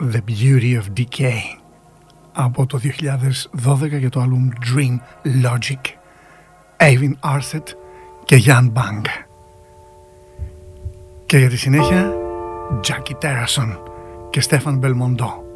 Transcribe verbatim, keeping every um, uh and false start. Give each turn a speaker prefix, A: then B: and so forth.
A: The Beauty of Decay από το δύο χιλιάδες δώδεκα για το άλμπουμ Dream Logic. Avin Arset και Jan Bang. Και για τη συνέχεια Jackie Terrason και Stefan Belmondo.